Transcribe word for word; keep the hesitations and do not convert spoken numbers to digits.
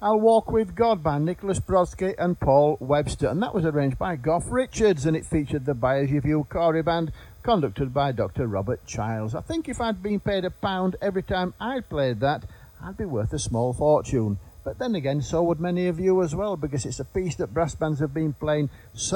I'll Walk With God by Nicholas Brodsky and Paul Webster, and that was arranged by Gough Richards, and it featured the Buyers Review Corey Band, conducted by Doctor Robert Childs. I think if I'd been paid a pound every time I played that, I'd be worth a small fortune. But then again, so would many of you as well, because it's a piece that brass bands have been playing so